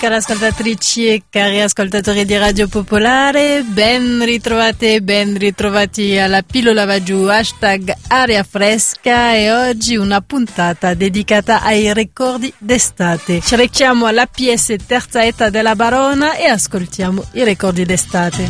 Cari ascoltatrici e cari ascoltatori di Radio Popolare, ben ritrovate e ben ritrovati alla pillola va giù, hashtag aria fresca, e oggi una puntata dedicata ai ricordi d'estate. Ci rechiamo alla PS Terza Età della Barona e ascoltiamo i ricordi d'estate.